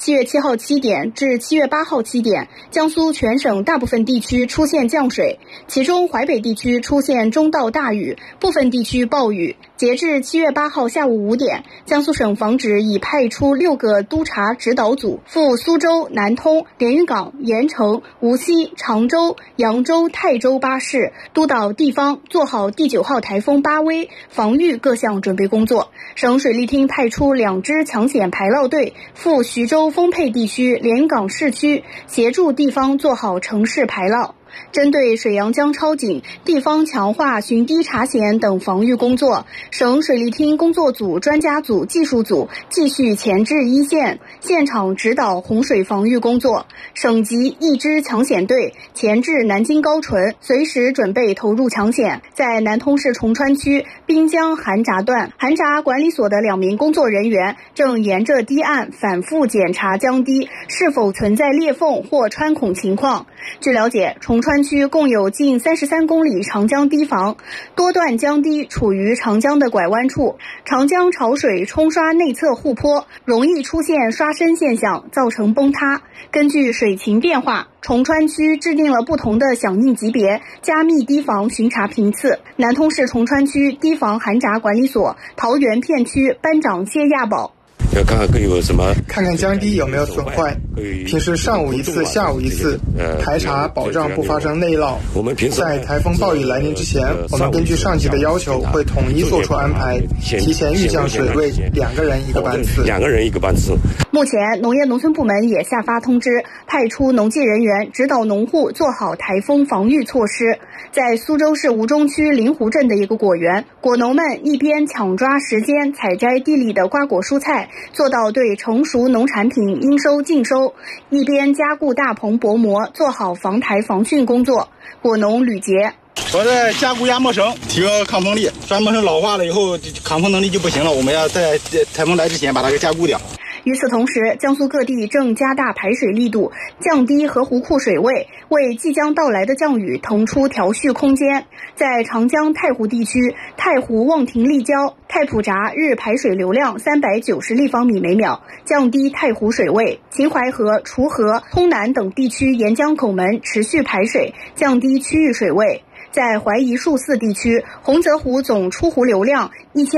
7月7号7点至7月8号7点，江苏全省大部分地区出现降水，其中淮北地区出现中到大雨，部分地区暴雨。截至7月8号下午5点，江苏省防指已派出6个督察指导组赴苏州、南通、连云港、盐城、无锡、常州、扬州、泰州8市，督导地方做好第9号台风巴威防御各项准备工作。省水利厅派出2支抢险排涝队赴徐州丰沛地区、连云港市区，协助地方做好城市排涝。针对水阳江超警，地方强化巡堤查险等防御工作，省水利厅工作组、专家组、技术组继续前置一线，现场指导洪水防御工作。省级1支抢险队前至南京高淳，随时准备投入抢险。在南通市崇川区滨江韩闸段，韩闸管理所的2名工作人员正沿着堤岸反复检查江堤是否存在裂缝或穿孔情况。据了解，崇川区共有近33公里长江堤防，多段江堤处于长江的拐弯处，长江潮水冲刷内侧护坡，容易出现刷身现象，造成崩塌。根据水情变化，崇川区制定了不同的响应级别，加密堤防巡查频次。南通市崇川区堤防韩闸管理所桃园片区班长谢亚宝。 要看看更有什么， 看看江堤有没有损坏，平时上午一次，下午一次排查，保障不发生内涝。 我们平时在台风暴雨来临之前，我们根据上级的要求，会统一做出安排，提前预降水位，2个人1个班次。 2个人1个班次。 目前，农业农村部门也下发通知，派出农技人员指导农户做好台风防御措施。在苏州市吴中区临湖镇的一个果园，果农们一边抢抓时间采摘地里的瓜果蔬菜，做到对成熟农产品应收尽收，一边加固大棚薄膜，做好防台防汛工作。果农吕杰， 我在加固压膜绳，提高抗风力。压膜绳老化了以后，抗风能力就不行了，我们要在台风来之前把它给加固掉。 与此同时，江苏各地正加大排水力度，降低河湖库水位，为即将到来的降雨腾出调蓄空间。在长江太湖地区，太湖望亭立交、太浦闸日排水流量390立方米每秒，降低太湖水位。秦淮河、滁河、通南等地区沿江口门持续排水，降低区域水位。在淮宜数4地区，洪泽湖总出湖流量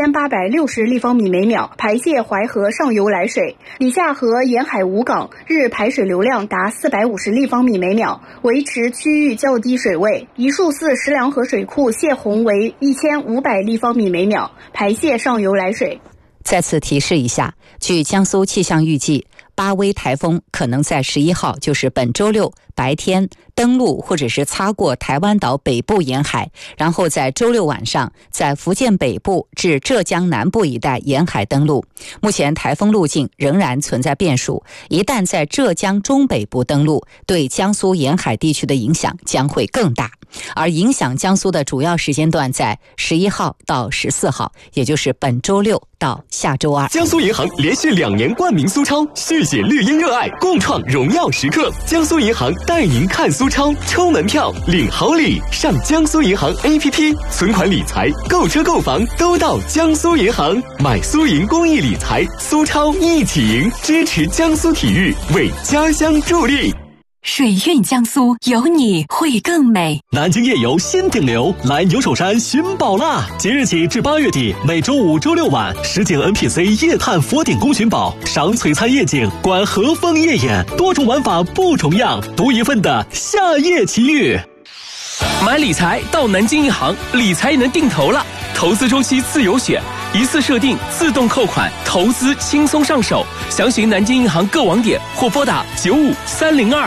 1860立方米每秒，排泄淮河上游来水。里夏河沿海五港日排水流量达450立方米每秒，维持区域较低水位。宜数4石梁河水库泄洪为1500立方米每秒，排泄上游来水。 再次提示一下，据江苏气象预计，巴威台风可能在11号，就是本周六白天登陆或者是擦过台湾岛北部沿海，然后在周六晚上在福建北部至浙江南部一带沿海登陆。目前台风路径仍然存在变数，一旦在浙江中北部登陆，对江苏沿海地区的影响将会更大。而影响江苏的主要时间段在11号到14号，也就是本周六到下周2。 江苏银行连续2年冠名苏超，续写绿茵热爱，共创荣耀时刻。江苏银行带您看苏超，抽门票领好礼，上江苏银行 APP， 存款理财、购车购房都到江苏银行，买苏银公益理财，苏超一起赢，支持江苏体育，为家乡助力。 水韵江苏，有你会更美。 南京夜游新顶流，来牛首山寻宝啦！即日起至8月底，每周5、周6晚，10景 NPC 夜探佛顶宫寻宝，赏璀璨夜景，观和风夜演，多种玩法不重样，独一份的夏夜奇遇。 买理财到南京银行，理财能定投了，投资周期自由选，一次设定自动扣款，投资轻松上手。详询南京银行各网点或拨打95302。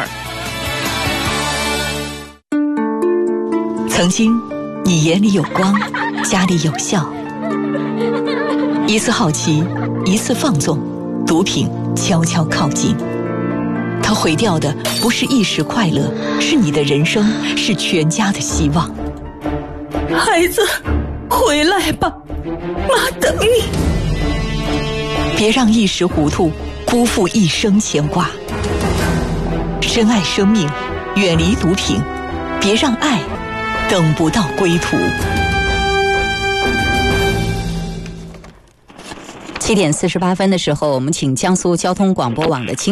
曾经，你眼里有光，家里有笑。一次好奇，一次放纵，毒品悄悄靠近。它毁掉的不是一时快乐，是你的人生，是全家的希望。 孩子，回来吧，妈等你。 别让一时糊涂辜负一生牵挂。深爱生命，远离毒品，别让爱等不到归途。 7点48分的时候，我们请江苏交通广播网的